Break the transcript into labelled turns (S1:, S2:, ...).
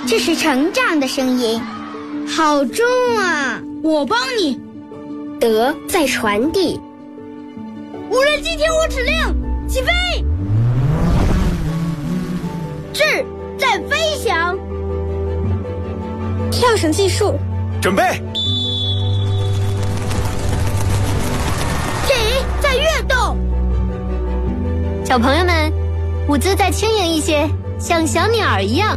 S1: 这是成长的声音，好重啊！
S2: 我帮你。
S3: 德在传递。
S2: 无人机听我指令，起飞！智在飞翔。
S3: 跳绳计数，
S4: 准备。
S2: 体在跃动。
S5: 小朋友们，舞姿再轻盈一些，像小鸟一样。